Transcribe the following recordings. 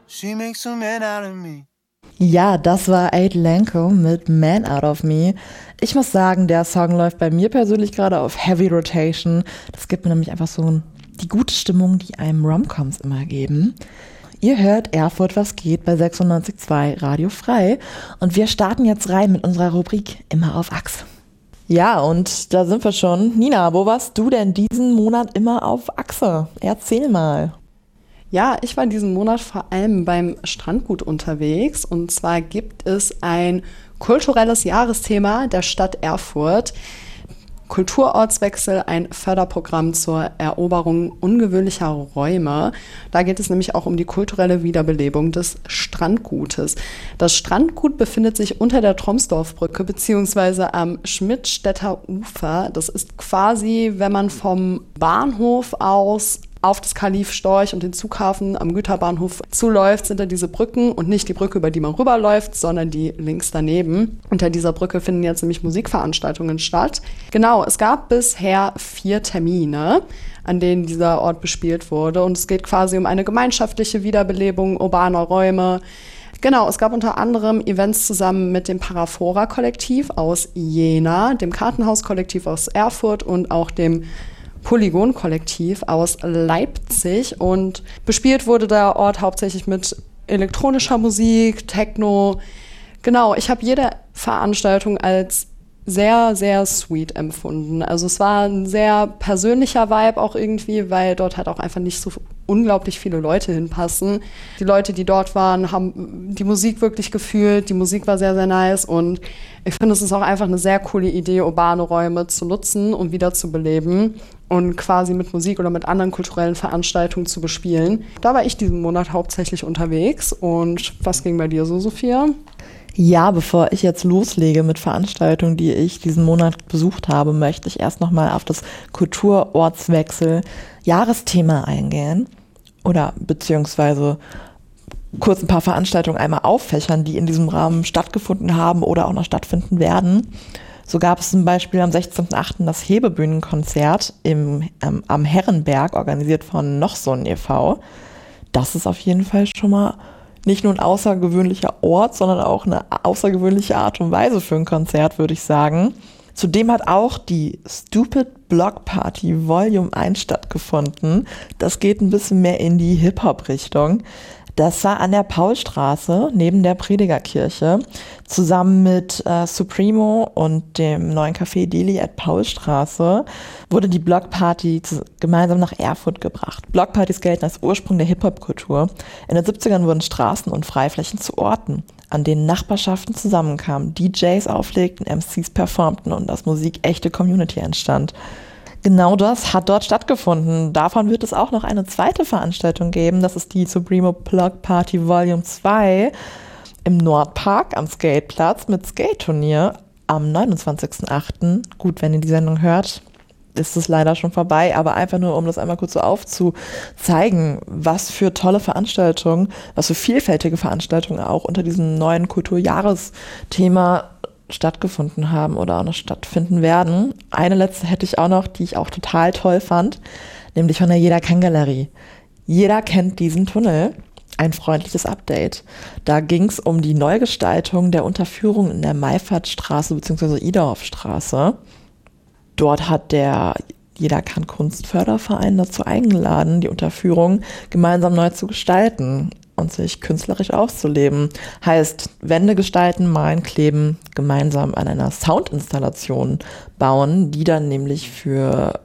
She makes a man out of me. Ja, das war Aid Lanko mit Man Out of Me. Ich muss sagen, der Song läuft bei mir persönlich gerade auf Heavy Rotation. Das gibt mir nämlich einfach so die gute Stimmung, die einem Romcoms immer geben. Ihr hört Erfurt, was geht bei 96.2 Radio Frei. Und wir starten jetzt rein mit unserer Rubrik Immer auf Achse. Ja, und da sind wir schon. Nina, wo warst du denn diesen Monat immer auf Achse? Erzähl mal. Ja, ich war diesen Monat vor allem beim Strandgut unterwegs. Und zwar gibt es ein kulturelles Jahresthema der Stadt Erfurt. Kulturortswechsel, ein Förderprogramm zur Eroberung ungewöhnlicher Räume. Da geht es nämlich auch um die kulturelle Wiederbelebung des Strandgutes. Das Strandgut befindet sich unter der Tromsdorfbrücke beziehungsweise am Schmidtstädter Ufer. Das ist quasi, wenn man vom Bahnhof aus auf das Kalif Storch und den Zughafen am Güterbahnhof zuläuft, sind da diese Brücken und nicht die Brücke, über die man rüberläuft, sondern die links daneben. Unter dieser Brücke finden jetzt nämlich Musikveranstaltungen statt. Genau, es gab bisher 4 Termine, an denen dieser Ort bespielt wurde und es geht quasi um eine gemeinschaftliche Wiederbelebung urbaner Räume. Genau, es gab unter anderem Events zusammen mit dem Paraphora-Kollektiv aus Jena, dem Kartenhaus-Kollektiv aus Erfurt und auch dem Polygon-Kollektiv aus Leipzig und bespielt wurde der Ort hauptsächlich mit elektronischer Musik, Techno. Genau, ich habe jede Veranstaltung als sehr, sehr sweet empfunden. Also es war ein sehr persönlicher Vibe auch irgendwie, weil dort halt auch einfach nicht so unglaublich viele Leute hinpassen. Die Leute, die dort waren, haben die Musik wirklich gefühlt. Die Musik war sehr, sehr nice und ich finde, es ist auch einfach eine sehr coole Idee, urbane Räume zu nutzen und wieder zu beleben und quasi mit Musik oder mit anderen kulturellen Veranstaltungen zu bespielen. Da war ich diesen Monat hauptsächlich unterwegs. Und was ging bei dir so, Sophia? Ja, bevor ich jetzt loslege mit Veranstaltungen, die ich diesen Monat besucht habe, möchte ich erst nochmal auf das Kulturortswechsel-Jahresthema eingehen oder beziehungsweise kurz ein paar Veranstaltungen einmal auffächern, die in diesem Rahmen stattgefunden haben oder auch noch stattfinden werden. So gab es zum Beispiel am 16.08. das Hebebühnenkonzert am Herrenberg, organisiert von Nochson e.V. Das ist auf jeden Fall schon mal nicht nur ein außergewöhnlicher Ort, sondern auch eine außergewöhnliche Art und Weise für ein Konzert, würde ich sagen. Zudem hat auch die Stupid Block Party Volume 1 stattgefunden. Das geht ein bisschen mehr in die Hip-Hop-Richtung. Das war an der Paulstraße neben der Predigerkirche. Zusammen mit Supremo und dem neuen Café Deli at Paulstraße wurde die Blockparty gemeinsam nach Erfurt gebracht. Blockpartys gelten als Ursprung der Hip-Hop-Kultur. In den 70ern wurden Straßen und Freiflächen zu Orten, an denen Nachbarschaften zusammenkamen, DJs auflegten, MCs performten und aus Musik echte Community entstand. Genau das hat dort stattgefunden. Davon wird es auch noch eine zweite Veranstaltung geben. Das ist die Supremo Block Party Volume 2 im Nordpark am Skateplatz mit Skate-Turnier am 29.08. Gut, wenn ihr die Sendung hört, ist es leider schon vorbei, aber einfach nur, um das einmal kurz so aufzuzeigen, was für tolle Veranstaltungen, was für vielfältige Veranstaltungen auch unter diesem neuen Kulturjahresthema stattgefunden haben oder auch noch stattfinden werden. Eine letzte hätte ich auch noch, die ich auch total toll fand, nämlich von der Jeder Kann Galerie. Jeder kennt diesen Tunnel. Ein freundliches Update. Da ging es um die Neugestaltung der Unterführung in der Maifahrtstraße bzw. Idorfstraße. Dort hat der Jeder Kann Kunstförderverein dazu eingeladen, die Unterführung gemeinsam neu zu gestalten und sich künstlerisch auszuleben. Heißt, Wände gestalten, malen, kleben, gemeinsam an einer Soundinstallation bauen, die dann nämlich für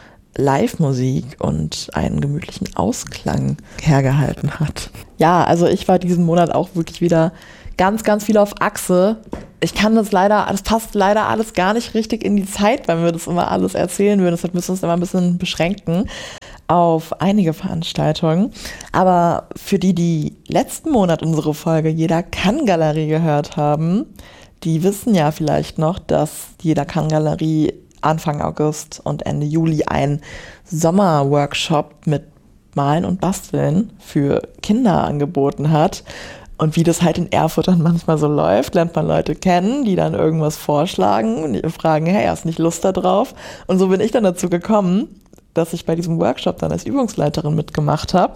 Live-Musik und einen gemütlichen Ausklang hergehalten hat. Ja, also ich war diesen Monat auch wirklich wieder ganz, ganz viel auf Achse. Das passt leider alles gar nicht richtig in die Zeit, wenn wir das immer alles erzählen würden. Deshalb müssen wir uns immer ein bisschen beschränken auf einige Veranstaltungen. Aber für die letzten Monat unsere Folge Jeder Kann Galerie gehört haben, die wissen ja vielleicht noch, dass Jeder Kann Galerie Anfang August und Ende Juli einen Sommerworkshop mit Malen und Basteln für Kinder angeboten hat. Und wie das halt in Erfurt dann manchmal so läuft, lernt man Leute kennen, die dann irgendwas vorschlagen und die fragen, hey, hast nicht Lust da drauf? Und so bin ich dann dazu gekommen, dass ich bei diesem Workshop dann als Übungsleiterin mitgemacht habe.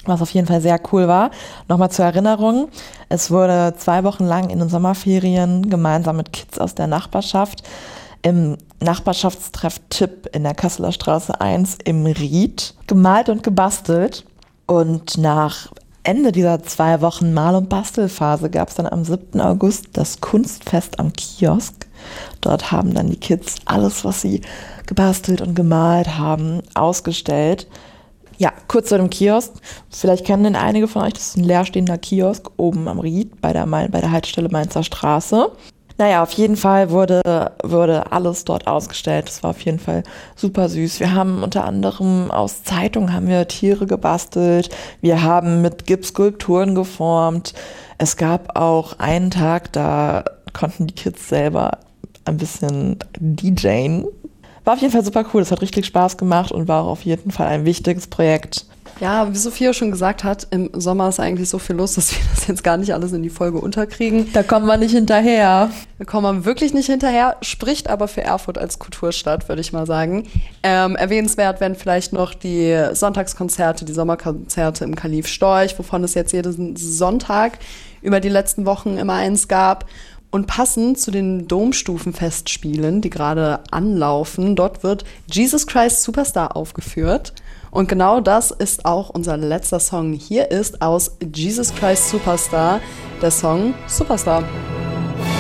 was auf jeden Fall sehr cool war. Nochmal zur Erinnerung, es wurde 2 Wochen lang in den Sommerferien gemeinsam mit Kids aus der Nachbarschaft im Nachbarschaftstreff Tipp in der Kasseler Straße 1 im Ried gemalt und gebastelt. Und nach Ende dieser 2 Wochen Mal- und Bastelphase gab es dann am 7. August das Kunstfest am Kiosk. Dort haben dann die Kids alles, was sie gebastelt und gemalt haben, ausgestellt. Ja, kurz zu dem Kiosk. Vielleicht kennen den einige von euch, das ist ein leerstehender Kiosk oben am Ried bei der Haltestelle Mainzer Straße. Naja, auf jeden Fall wurde alles dort ausgestellt. Das war auf jeden Fall super süß. Wir haben unter anderem aus Zeitungen haben wir Tiere gebastelt. Wir haben mit Gips Skulpturen geformt. Es gab auch einen Tag, da konnten die Kids selber ein bisschen DJen. War auf jeden Fall super cool. Das hat richtig Spaß gemacht und war auch auf jeden Fall ein wichtiges Projekt. Ja, wie Sophia schon gesagt hat, im Sommer ist eigentlich so viel los, dass wir das jetzt gar nicht alles in die Folge unterkriegen. Da kommen wir nicht hinterher. Da kommen wir wirklich nicht hinterher, spricht aber für Erfurt als Kulturstadt, würde ich mal sagen. Erwähnenswert werden vielleicht noch die Sonntagskonzerte, die Sommerkonzerte im Kalif Storch, wovon es jetzt jeden Sonntag über die letzten Wochen immer eins gab. Und passend zu den Domstufenfestspielen, die gerade anlaufen, dort wird Jesus Christ Superstar aufgeführt. Und genau das ist auch unser letzter Song. Hier ist aus Jesus Christ Superstar der Song Superstar.